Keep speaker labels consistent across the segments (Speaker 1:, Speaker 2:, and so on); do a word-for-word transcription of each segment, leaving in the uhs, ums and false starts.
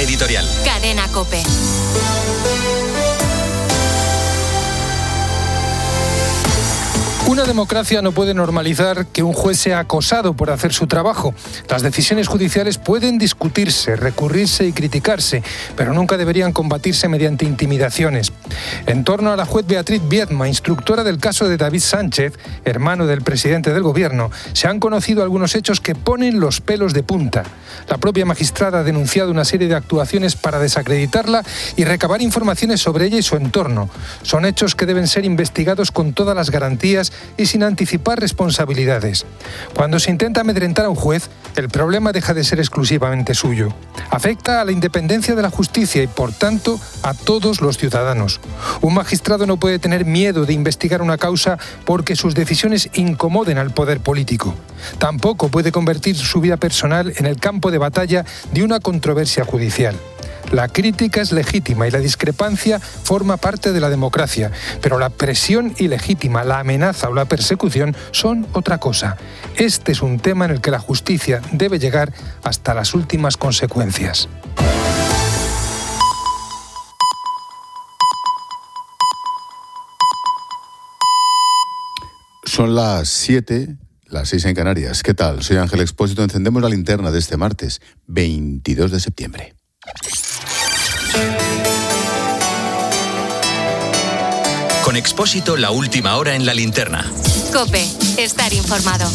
Speaker 1: editorial.
Speaker 2: Cadena COPE.
Speaker 3: Una democracia no puede normalizar que un juez sea acosado por hacer su trabajo. Las decisiones judiciales pueden discutirse, recurrirse y criticarse, pero nunca deberían combatirse mediante intimidaciones. En torno a la juez Beatriz Viedma, instructora del caso de David Sánchez, hermano del presidente del gobierno, se han conocido algunos hechos que ponen los pelos de punta. La propia magistrada ha denunciado una serie de actuaciones para desacreditarla y recabar informaciones sobre ella y su entorno. Son hechos que deben ser investigados con todas las garantías y sin anticipar responsabilidades. Cuando se intenta amedrentar a un juez, el problema deja de ser exclusivamente suyo. Afecta a la independencia de la justicia y, por tanto, a todos los ciudadanos. Un magistrado no puede tener miedo de investigar una causa porque sus decisiones incomoden al poder político. Tampoco puede convertir su vida personal en el campo de batalla de una controversia judicial. La crítica es legítima y la discrepancia forma parte de la democracia, pero la presión ilegítima, la amenaza o la persecución son otra cosa. Este es un tema en el que la justicia debe llegar hasta las últimas consecuencias.
Speaker 4: Son las siete, las seis en Canarias. ¿Qué tal? Soy Ángel Expósito. Encendemos la linterna de este martes, veintidós de septiembre.
Speaker 1: Con Expósito, la última hora en la linterna.
Speaker 2: COPE, estar informado.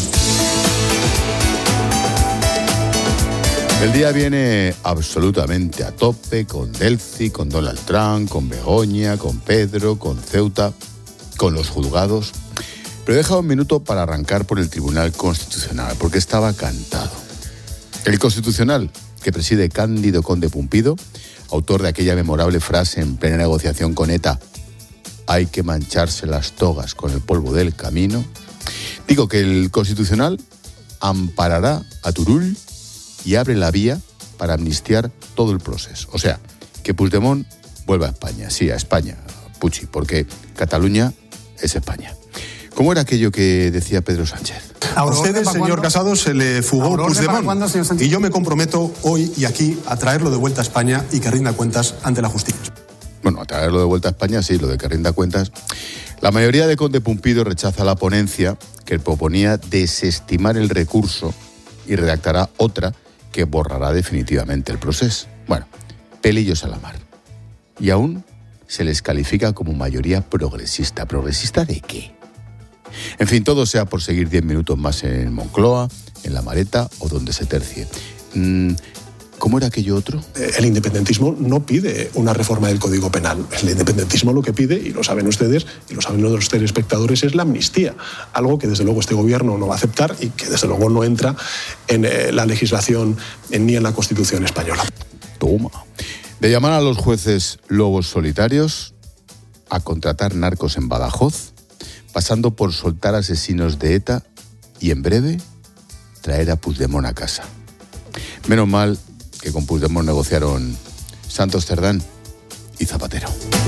Speaker 4: El día viene absolutamente a tope con Delphi, con Donald Trump, con Begoña, con Pedro, con Ceuta, con los juzgados. Pero he dejado un minuto para arrancar por el Tribunal Constitucional, porque estaba cantado. El Constitucional, que preside Cándido Conde Pumpido, autor de aquella memorable frase en plena negociación con ETA: hay que mancharse las togas con el polvo del camino. Digo que el Constitucional amparará a Turull y abre la vía para amnistiar todo el proceso. O sea, que Puigdemont vuelva a España. Sí, a España, Puchi, porque Cataluña es España. ¿Cómo era aquello que decía Pedro Sánchez?
Speaker 5: A ustedes, señor Casado, se le fugó Puigdemont. Y yo me comprometo hoy y aquí a traerlo de vuelta a España y que rinda cuentas ante la justicia.
Speaker 4: Bueno, a traerlo de vuelta a España, sí, lo de que rinda cuentas. La mayoría de Conde Pumpido rechaza la ponencia que proponía desestimar el recurso y redactará otra que borrará definitivamente el proceso. Bueno, pelillos a la mar. Y aún se les califica como mayoría progresista. ¿Progresista de qué? En fin, todo sea por seguir diez minutos más en Moncloa, en La Mareta o donde se tercie. Mm, ¿Cómo era aquello otro?
Speaker 5: El independentismo no pide una reforma del Código Penal. El independentismo lo que pide, y lo saben ustedes, y lo saben los telespectadores, es la amnistía. Algo que desde luego este gobierno no va a aceptar y que desde luego no entra en eh, la legislación en, ni en la Constitución española.
Speaker 4: Toma. De llamar a los jueces lobos solitarios, a contratar narcos en Badajoz, pasando por soltar asesinos de ETA y, en breve, traer a Puigdemont a casa. Menos mal que con Puigdemont negociaron Santos Cerdán y Zapatero.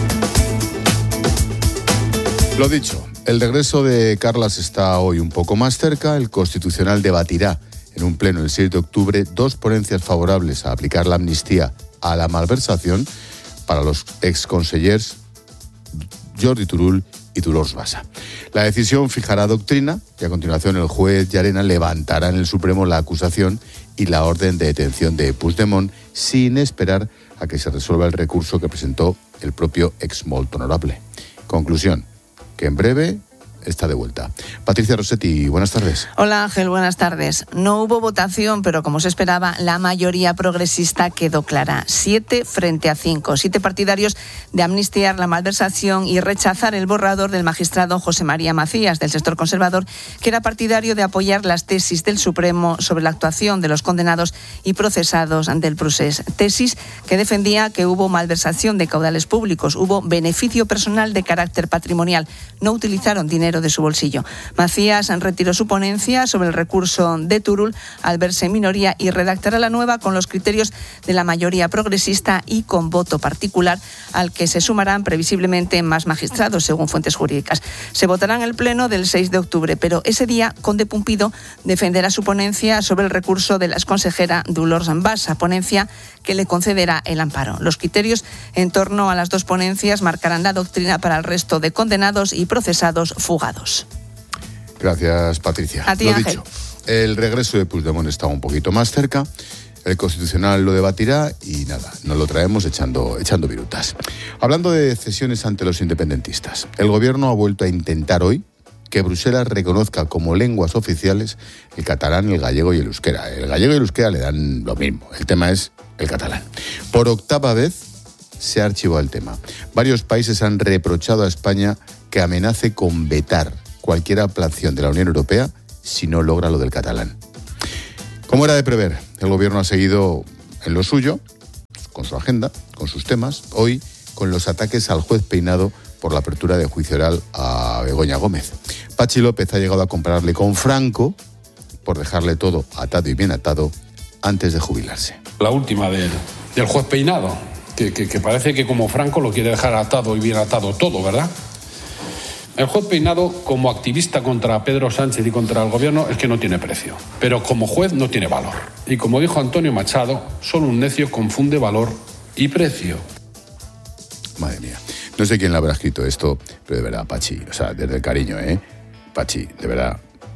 Speaker 4: Lo dicho, el regreso de Carlas está hoy un poco más cerca. El Constitucional debatirá en un pleno el seis de octubre dos ponencias favorables a aplicar la amnistía a la malversación para los exconsellers Jordi Turull y Dolors Bassa. La decisión fijará doctrina y a continuación el juez Llarena levantará en el Supremo la acusación y la orden de detención de Puigdemont sin esperar a que se resuelva el recurso que presentó el propio ex molt honorable. Conclusión, que en breve está de vuelta. Patricia Rossetti, buenas tardes.
Speaker 6: Hola Ángel, buenas tardes. No hubo votación, pero como se esperaba, la mayoría progresista quedó clara. Siete frente a cinco. Siete partidarios de amnistiar la malversación y rechazar el borrador del magistrado José María Macías, del sector conservador, que era partidario de apoyar las tesis del Supremo sobre la actuación de los condenados y procesados del procés. Tesis que defendía que hubo malversación de caudales públicos, hubo beneficio personal de carácter patrimonial, no utilizaron dinero dinero de su bolsillo. Macías retiró su ponencia sobre el recurso de Turull al verse en minoría y redactará la nueva con los criterios de la mayoría progresista y con voto particular, al que se sumarán previsiblemente más magistrados, según fuentes jurídicas. Se votará en el pleno del seis de octubre, pero ese día Conde Pumpido defenderá su ponencia sobre el recurso de la exconsejera Dolors Bassa, ponencia que le concederá el amparo. Los criterios en torno a las dos ponencias marcarán la doctrina para el resto de condenados y procesados fugados.
Speaker 4: Gracias, Patricia.
Speaker 6: A ti,
Speaker 4: lo
Speaker 6: Ángel.
Speaker 4: dicho, el regreso de Puigdemont está un poquito más cerca. El Constitucional lo debatirá y nada, nos lo traemos echando, echando virutas. Hablando de cesiones ante los independentistas, el Gobierno ha vuelto a intentar hoy que Bruselas reconozca como lenguas oficiales el catalán, el gallego y el euskera. El gallego y el euskera le dan lo mismo, el tema es el catalán. Por octava vez se ha archivado el tema. Varios países han reprochado a España que amenace con vetar cualquier apelación de la Unión Europea si no logra lo del catalán. Como era de prever, el Gobierno ha seguido en lo suyo, con su agenda, con sus temas, hoy con los ataques al juez Peinado por la apertura de juicio oral a Begoña Gómez. Patxi López ha llegado a compararle con Franco por dejarle todo atado y bien atado antes de jubilarse.
Speaker 7: La última del, del juez Peinado, que, que, que parece que como Franco lo quiere dejar atado y bien atado todo, ¿verdad? El juez Peinado, como activista contra Pedro Sánchez y contra el gobierno, es que no tiene precio. Pero como juez no tiene valor. Y como dijo Antonio Machado, solo un necio confunde valor y precio.
Speaker 4: Madre mía. No sé quién le habrá escrito esto, pero de verdad, Pachi, o sea, desde el cariño, ¿eh? Pachi, de verdad,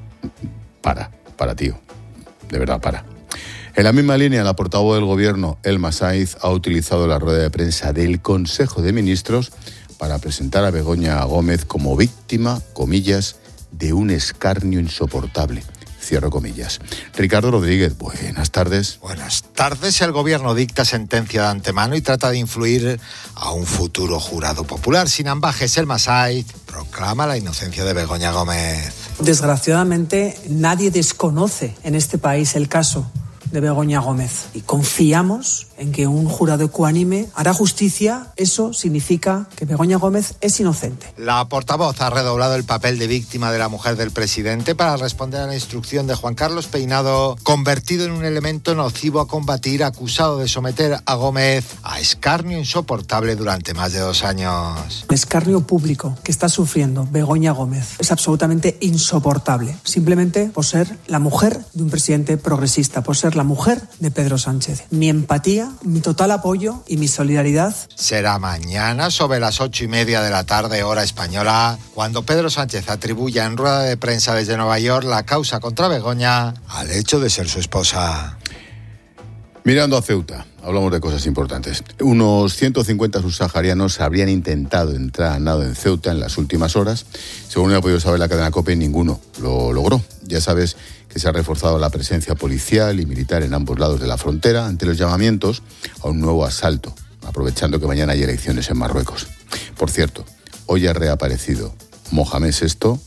Speaker 4: para, para, tío. De verdad, para. En la misma línea, la portavoz del gobierno, Elma Saiz, ha utilizado la rueda de prensa del Consejo de Ministros para presentar a Begoña Gómez como víctima, comillas, de un escarnio insoportable. Cierro comillas. Ricardo Rodríguez, buenas tardes.
Speaker 8: Buenas tardes. El gobierno dicta sentencia de antemano y trata de influir a un futuro jurado popular. Sin ambajes, Elma Saiz proclama la inocencia de Begoña Gómez.
Speaker 9: Desgraciadamente, nadie desconoce en este país el caso de Begoña Gómez y confiamos en que un jurado ecuánime hará justicia. Eso significa que Begoña Gómez es inocente.
Speaker 8: La portavoz ha redoblado el papel de víctima de la mujer del presidente para responder a la instrucción de Juan Carlos Peinado, convertido en un elemento nocivo a combatir, acusado de someter a Gómez a escarnio insoportable durante más de dos años.
Speaker 9: El escarnio público que está sufriendo Begoña Gómez es absolutamente insoportable, simplemente por ser la mujer de un presidente progresista, por ser la mujer de Pedro Sánchez. Mi empatía, mi total apoyo y mi solidaridad.
Speaker 8: Será mañana sobre las ocho y media de la tarde, hora española, cuando Pedro Sánchez atribuya en rueda de prensa desde Nueva York la causa contra Begoña al hecho de ser su esposa.
Speaker 4: Mirando a Ceuta, hablamos de cosas importantes. Unos ciento cincuenta subsaharianos habrían intentado entrar a nado en Ceuta en las últimas horas. Según ha podido saber la cadena COPE, ninguno lo logró. Ya sabes que se ha reforzado la presencia policial y militar en ambos lados de la frontera ante los llamamientos a un nuevo asalto, aprovechando que mañana hay elecciones en Marruecos. Por cierto, hoy ha reaparecido Mohamed sexto.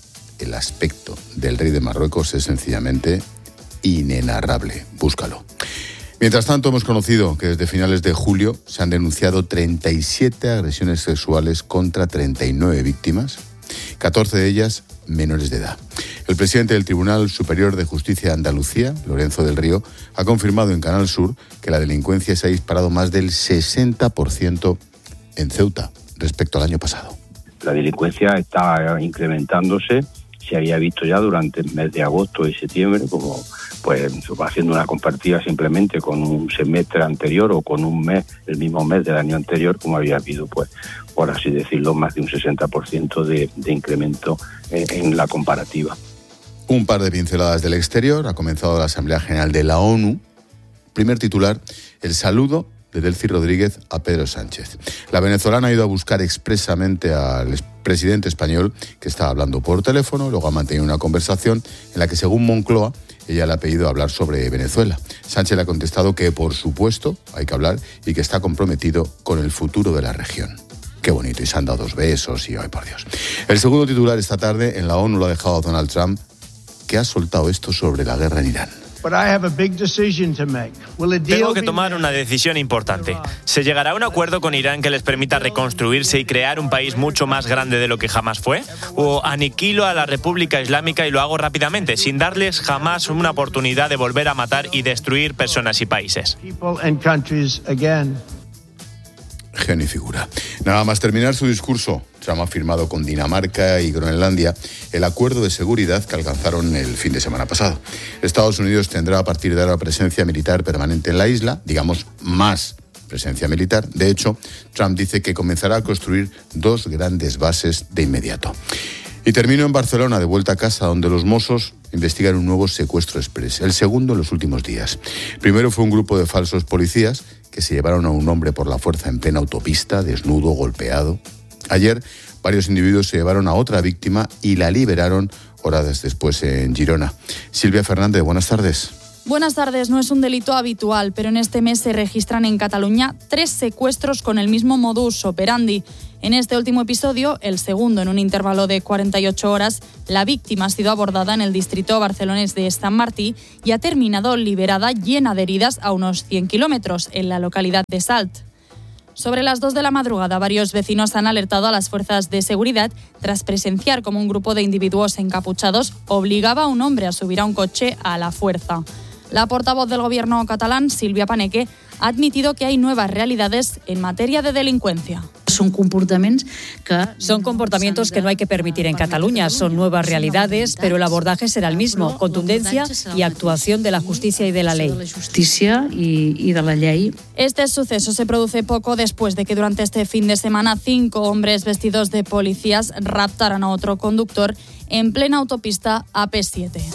Speaker 4: El aspecto del rey de Marruecos es sencillamente inenarrable. Búscalo. Mientras tanto, hemos conocido que desde finales de julio se han denunciado treinta y siete agresiones sexuales contra treinta y nueve víctimas, catorce de ellas menores de edad. El presidente del Tribunal Superior de Justicia de Andalucía, Lorenzo del Río, ha confirmado en Canal Sur que la delincuencia se ha disparado más del sesenta por ciento en Ceuta respecto al año pasado.
Speaker 10: La delincuencia está incrementándose. Se había visto ya durante el mes de agosto y septiembre, como pues haciendo una comparativa simplemente con un semestre anterior o con un mes, el mismo mes del año anterior, como había habido, pues, por así decirlo, más de un sesenta por ciento de, de incremento en, en la comparativa.
Speaker 4: Un par de pinceladas del exterior. Ha comenzado la Asamblea General de la ONU. Primer titular, el saludo de Delcy Rodríguez a Pedro Sánchez. La venezolana ha ido a buscar expresamente al presidente español, que estaba hablando por teléfono, luego ha mantenido una conversación en la que, según Moncloa, ella le ha pedido hablar sobre Venezuela. Sánchez le ha contestado que, por supuesto, hay que hablar y que está comprometido con el futuro de la región. Qué bonito, y se han dado dos besos y, ay, por Dios. El segundo titular esta tarde en la ONU lo ha dejado Donald Trump, que ha soltado esto sobre la guerra en Irán.
Speaker 11: Tengo que tomar una decisión importante. ¿Se llegará a un acuerdo con Irán que les permita reconstruirse y crear un país mucho más grande de lo que jamás fue? ¿O aniquilo a la República Islámica y lo hago rápidamente, sin darles jamás una oportunidad de volver a matar y destruir personas y países?
Speaker 4: Genio y figura. Nada más terminar su discurso, Trump ha firmado con Dinamarca y Groenlandia el acuerdo de seguridad que alcanzaron el fin de semana pasado. Estados Unidos tendrá a partir de ahora presencia militar permanente en la isla, digamos más presencia militar. De hecho, Trump dice que comenzará a construir dos grandes bases de inmediato. Y termino en Barcelona, de vuelta a casa, donde los Mossos investigan un nuevo secuestro express, el segundo en los últimos días. Primero fue un grupo de falsos policías que se llevaron a un hombre por la fuerza en plena autopista, desnudo, golpeado. Ayer, varios individuos se llevaron a otra víctima y la liberaron horas después en Girona. Silvia Fernández, buenas tardes.
Speaker 12: Buenas tardes. No es un delito habitual, pero en este mes se registran en Cataluña tres secuestros con el mismo modus operandi. En este último episodio, el segundo en un intervalo de cuarenta y ocho horas, la víctima ha sido abordada en el distrito barcelonés de Sant Martí y ha terminado liberada llena de heridas a unos cien kilómetros, en la localidad de Salt. Sobre las dos de la madrugada, varios vecinos han alertado a las fuerzas de seguridad tras presenciar cómo un grupo de individuos encapuchados obligaba a un hombre a subir a un coche a la fuerza. La portavoz del gobierno catalán, Silvia Paneque, ha admitido que hay nuevas realidades en materia de delincuencia.
Speaker 13: Son comportamientos que, son comportamientos que no hay que permitir en Cataluña. Son nuevas realidades, pero el abordaje será el mismo: contundencia y actuación de la justicia y de la ley.
Speaker 12: Justicia y de la ley. Este suceso se produce poco después de que durante este fin de semana cinco hombres vestidos de policías raptaran a otro conductor en plena autopista A P siete.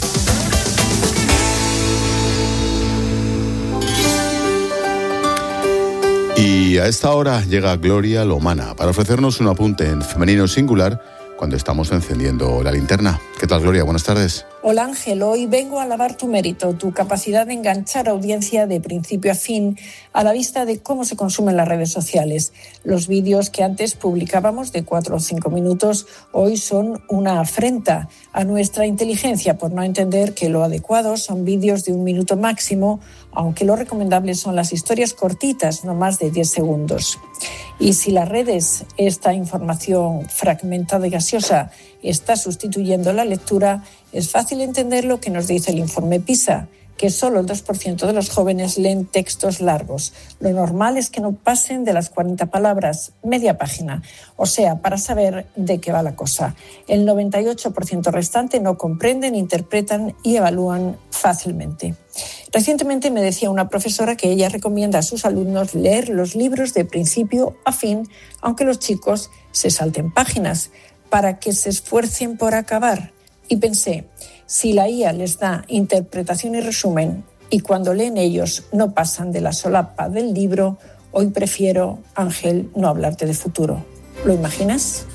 Speaker 4: Y a esta hora llega Gloria Lomana para ofrecernos un apunte en femenino singular cuando estamos encendiendo la linterna. ¿Qué tal, Gloria? Buenas tardes.
Speaker 14: Hola, Ángel. Hoy vengo a alabar tu mérito, tu capacidad de enganchar audiencia de principio a fin a la vista de cómo se consumen las redes sociales. Los vídeos que antes publicábamos de cuatro o cinco minutos hoy son una afrenta a nuestra inteligencia por no entender que lo adecuado son vídeos de un minuto máximo, aunque lo recomendable son las historias cortitas, no más de diez segundos. Y si las redes, esta información fragmentada y gaseosa, está sustituyendo la lectura, es fácil entender lo que nos dice el informe PISA, que solo el dos por ciento de los jóvenes leen textos largos. Lo normal es que no pasen de las cuarenta palabras, media página, o sea, para saber de qué va la cosa. El noventa y ocho por ciento restante no comprenden, interpretan y evalúan fácilmente. Recientemente me decía una profesora que ella recomienda a sus alumnos leer los libros de principio a fin, aunque los chicos se salten páginas, para que se esfuercen por acabar. Y pensé, si la I A les da interpretación y resumen, y cuando leen ellos no pasan de la solapa del libro, hoy prefiero, Ángel, no hablarte de futuro. ¿Lo imaginas?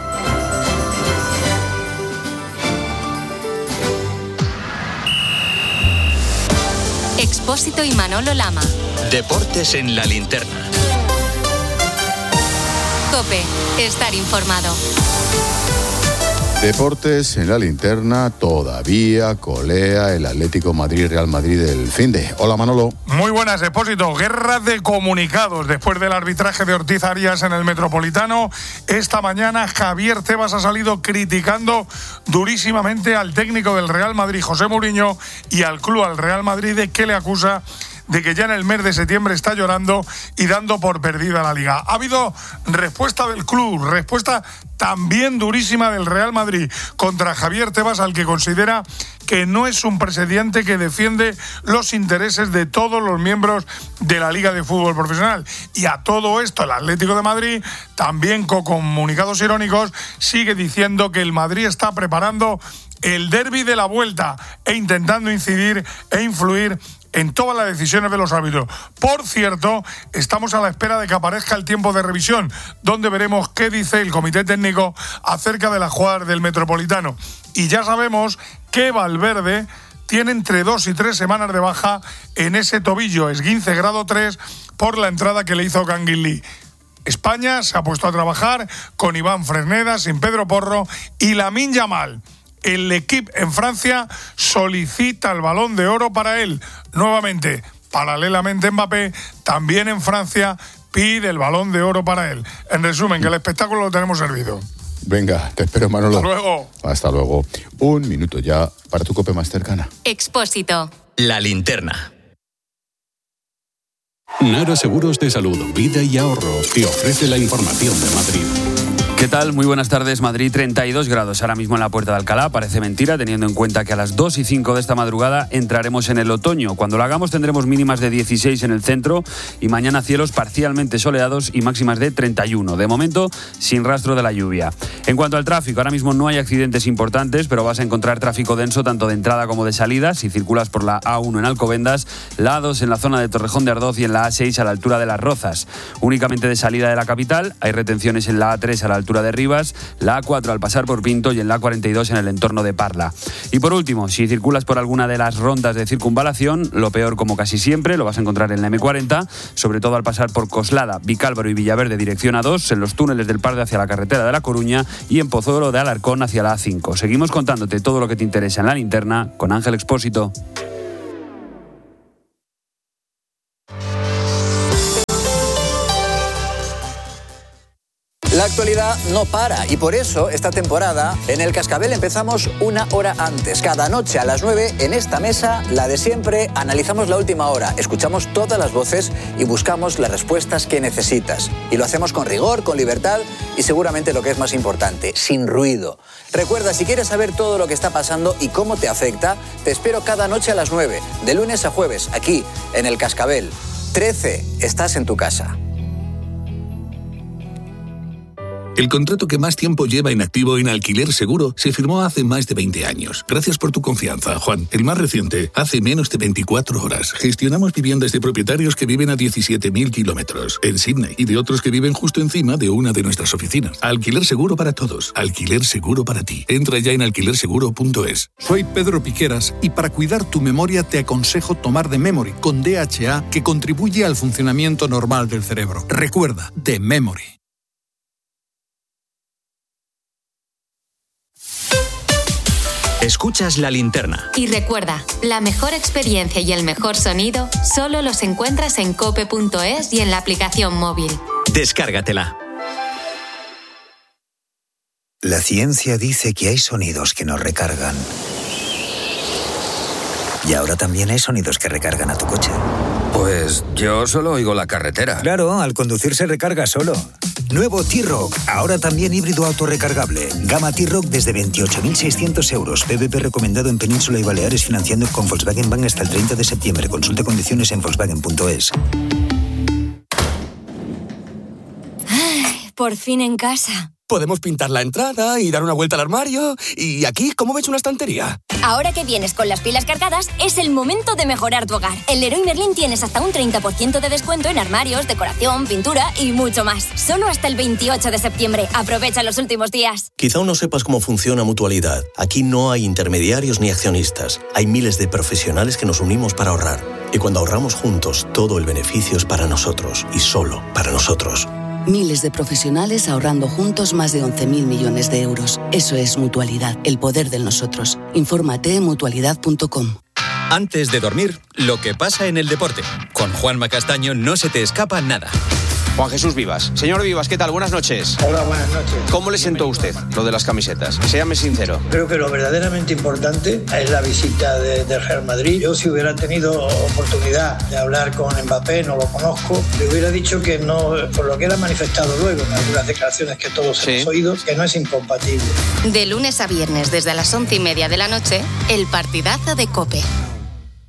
Speaker 2: Expósito y Manolo Lama.
Speaker 1: Deportes en la linterna.
Speaker 2: COPE. Estar informado.
Speaker 4: Deportes en la linterna, todavía colea el Atlético Madrid-Real Madrid del finde. Hola, Manolo.
Speaker 15: Muy buenas, Expósito. Guerra de comunicados después del arbitraje de Ortiz Arias en el Metropolitano. Esta mañana Javier Tebas ha salido criticando durísimamente al técnico del Real Madrid, José Mourinho, y al club, al Real Madrid, de que le acusa de que ya en el mes de septiembre está llorando y dando por perdida la Liga. Ha habido respuesta del club, respuesta también durísima del Real Madrid contra Javier Tebas, al que considera que no es un presidente que defiende los intereses de todos los miembros de la Liga de Fútbol Profesional. Y a todo esto el Atlético de Madrid, también con comunicados irónicos, sigue diciendo que el Madrid está preparando el derbi de la vuelta e intentando incidir e influir en todas las decisiones de los árbitros. Por cierto, estamos a la espera de que aparezca el tiempo de revisión, donde veremos qué dice el comité técnico acerca de la jugada del Metropolitano. Y ya sabemos que Valverde tiene entre dos y tres semanas de baja en ese tobillo, esguince grado tres, por la entrada que le hizo Canguilí. España se ha puesto a trabajar con Iván Fresneda, sin Pedro Porro y Lamine Yamal. el equipo en Francia solicita el Balón de Oro para él. Nuevamente, paralelamente Mbappé, también en Francia, pide el Balón de Oro para él. En resumen, que el espectáculo lo tenemos servido.
Speaker 4: Venga, te espero, Manolo.
Speaker 15: Hasta luego.
Speaker 4: Hasta luego. Un minuto ya para tu COPE más cercana.
Speaker 2: Expósito.
Speaker 1: La linterna.
Speaker 16: Nara Seguros de Salud, Vida y Ahorro te ofrece la información de Madrid.
Speaker 17: ¿Qué tal? Muy buenas tardes. Madrid, treinta y dos grados ahora mismo en la Puerta de Alcalá. Parece mentira, teniendo en cuenta que a las dos y cinco de esta madrugada entraremos en el otoño. Cuando lo hagamos tendremos mínimas de dieciséis en el centro y mañana cielos parcialmente soleados y máximas de treinta y uno. De momento, sin rastro de la lluvia. En cuanto al tráfico, ahora mismo no hay accidentes importantes, pero vas a encontrar tráfico denso tanto de entrada como de salida. Si circulas por la A uno en Alcobendas, la A dos en la zona de Torrejón de Ardoz y en la A seis a la altura de Las Rozas. Únicamente de salida de la capital, hay retenciones en la A tres a la altura de Rivas, la A cuatro al pasar por Pinto y en la A cuarenta y dos en el entorno de Parla. Y por último, si circulas por alguna de las rondas de circunvalación, lo peor, como casi siempre, lo vas a encontrar en la eme cuarenta, sobre todo al pasar por Coslada, Vicálvaro y Villaverde dirección A dos, en los túneles del Parde hacia la carretera de La Coruña y en Pozuelo de Alarcón hacia la A cinco. Seguimos contándote todo lo que te interesa en la linterna con Ángel Expósito.
Speaker 18: La actualidad no para y por eso esta temporada en El Cascabel empezamos una hora antes. Cada noche a las nueve en esta mesa, la de siempre, analizamos la última hora, escuchamos todas las voces y buscamos las respuestas que necesitas. Y lo hacemos con rigor, con libertad y seguramente lo que es más importante, sin ruido. Recuerda, si quieres saber todo lo que está pasando y cómo te afecta, te espero cada noche a las nueve, de lunes a jueves, aquí en El Cascabel. trece, estás en tu casa.
Speaker 19: El contrato que más tiempo lleva en activo en Alquiler Seguro se firmó hace más de veinte años. Gracias por tu confianza, Juan. El más reciente, hace menos de veinticuatro horas. Gestionamos viviendas de propietarios que viven a diecisiete mil kilómetros en Sydney y de otros que viven justo encima de una de nuestras oficinas. Alquiler Seguro para todos. Alquiler Seguro para ti. Entra ya en alquiler seguro punto es.
Speaker 20: Soy Pedro Piqueras y para cuidar tu memoria te aconsejo tomar The Memory con D H A, que contribuye al funcionamiento normal del cerebro. Recuerda, The Memory.
Speaker 1: Escuchas La Linterna.
Speaker 2: Y recuerda, la mejor experiencia y el mejor sonido solo los encuentras en cope punto es y en la aplicación móvil.
Speaker 1: Descárgatela.
Speaker 21: La ciencia dice que hay sonidos que nos recargan. Y ahora también hay sonidos que recargan a tu coche.
Speaker 22: Pues yo solo oigo la carretera.
Speaker 21: Claro, al conducir se recarga solo. Nuevo T-Rock, ahora también híbrido autorrecargable. Gama T-Rock desde veintiocho mil seiscientos euros. P V P recomendado en Península y Baleares, financiando con Volkswagen Bank hasta el treinta de septiembre. Consulte condiciones en volkswagen punto es.
Speaker 23: Ay, por fin en casa.
Speaker 24: Podemos pintar la entrada y dar una vuelta al armario. Y aquí, ¿cómo ves una estantería?
Speaker 23: Ahora que vienes con las pilas cargadas, es el momento de mejorar tu hogar. En Leroy Merlin tienes hasta un treinta por ciento de descuento en armarios, decoración, pintura y mucho más. Solo hasta el veintiocho de septiembre. Aprovecha los últimos días.
Speaker 25: Quizá aún no sepas cómo funciona Mutualidad. Aquí no hay intermediarios ni accionistas. Hay miles de profesionales que nos unimos para ahorrar. Y cuando ahorramos juntos, todo el beneficio es para nosotros y solo para nosotros.
Speaker 26: Miles de profesionales ahorrando juntos más de once mil millones de euros. Eso es Mutualidad, el poder del nosotros. Infórmate en mutualidad punto com.
Speaker 1: Antes de dormir, lo que pasa en el deporte. Con Juanma Castaño no se te escapa nada.
Speaker 27: Juan Jesús Vivas. Señor Vivas, ¿qué tal? Buenas noches.
Speaker 28: Hola, buenas noches.
Speaker 27: ¿Cómo le sentó a usted lo de las camisetas? Séame sincero.
Speaker 28: Creo que lo verdaderamente importante es la visita de, del Real Madrid. Yo, si hubiera tenido oportunidad de hablar con Mbappé, no lo conozco, le hubiera dicho que no, por lo que él ha manifestado luego en algunas declaraciones que todos sí. hemos oído, que no es incompatible.
Speaker 2: De lunes a viernes, desde las once y media de la noche, el partidazo de COPE.